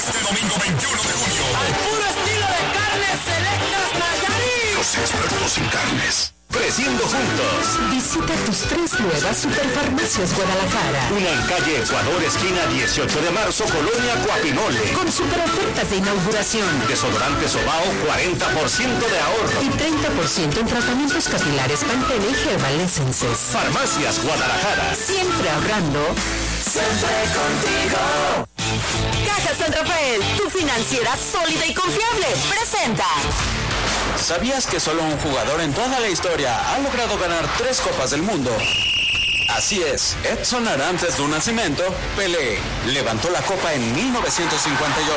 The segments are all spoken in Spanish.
Este domingo 21 de junio. Al puro estilo de Carnes Selectas Nayarit. Los expertos en carnes. Creciendo juntos. Visita tus 3 nuevas Superfarmacias Guadalajara. Una en calle Ecuador, esquina 18 de marzo, Colonia Guapinole. Con super ofertas de inauguración. Desodorante Sobao, 40% de ahorro. Y 30% en tratamientos capilares Pantene y Herbal Essences. Farmacias Guadalajara. Siempre ahorrando. Siempre contigo. Caja San Rafael, tu financiera sólida y confiable, presenta. ¿Sabías que solo un jugador en toda la historia ha logrado ganar 3 Copas del Mundo? Así es, Edson Arantes do Nascimento, Pelé, levantó la copa en 1958,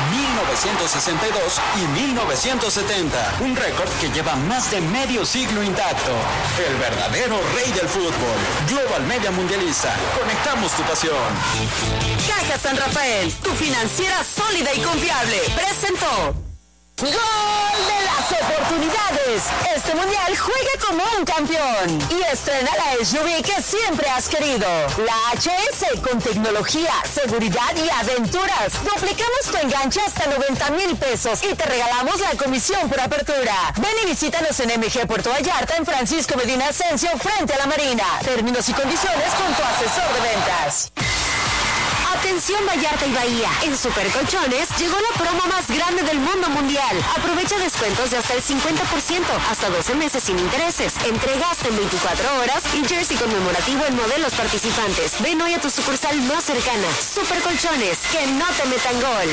1962 y 1970, un récord que lleva más de medio siglo intacto. El verdadero rey del fútbol, Global Media Mundialista, conectamos tu pasión. Caja San Rafael, tu financiera sólida y confiable, presentó. ¡Gol de las oportunidades! Este mundial juega como un campeón y estrena la SUV que siempre has querido. La HS con tecnología, seguridad y aventuras. Duplicamos tu enganche hasta 90,000 pesos y te regalamos la comisión por apertura. Ven y visítanos en MG Puerto Vallarta en Francisco Medina Ascencio frente a la Marina. Términos y condiciones con tu asesor de ventas. Atención Vallarta y Bahía, en Supercolchones llegó la promo más grande del mundo mundial. Aprovecha descuentos de hasta el 50%, hasta 12 meses sin intereses. Entrega hasta en 24 horas y jersey conmemorativo en modelos participantes. Ven hoy a tu sucursal más cercana. Supercolchones, que no te metan gol.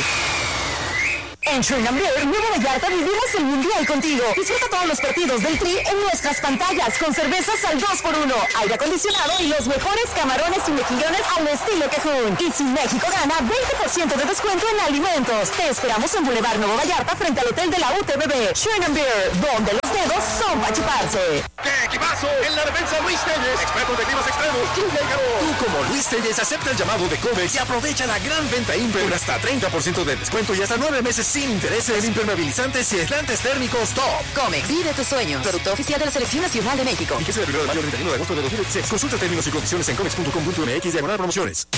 En Schönambier, Nuevo Vallarta, vivimos el mundial contigo. Disfruta todos los partidos del Tri en nuestras pantallas con cervezas al 2x1, aire acondicionado y los mejores camarones y mejillones al estilo Quejún. Y si México gana, 20% de descuento en alimentos. Te esperamos en Boulevard Nuevo Vallarta frente al hotel de la UTBB. Schönambier, donde los dedos son para chuparse. ¡Qué equipazo! En la defensa Luis Telles, experto de tiros extremos, Tú como Luis Telles acepta el llamado de Comex y aprovecha la gran venta Imper con hasta 30% de descuento y hasta 9 meses sin intereses, impermeabilizantes y aislantes térmicos top. Comex, vive tus sueños. Producto oficial de la Selección Nacional de México. Fíjese del 1 de mayo al 31 de agosto de 2016. Consulta términos y condiciones en comex.com.mx/promociones.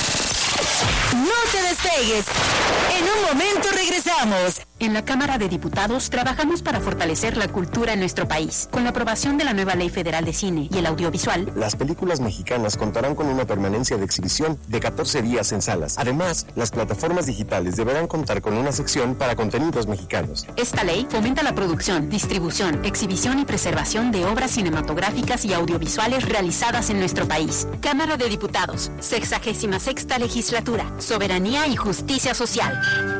No te despegues. En un momento regresamos. En la Cámara de Diputados trabajamos para fortalecer la cultura en nuestro país. Con la aprobación de la nueva Ley Federal de Cine y el Audiovisual, las películas mexicanas contarán con una permanencia de exhibición de 14 días en salas. Además, las plataformas digitales deberán contar con una sección para contenidos mexicanos. Esta ley fomenta la producción, distribución, exhibición y preservación de obras cinematográficas y audiovisuales realizadas en nuestro país. Cámara de Diputados, 66ª Legislatura, Soberanía y Justicia Social.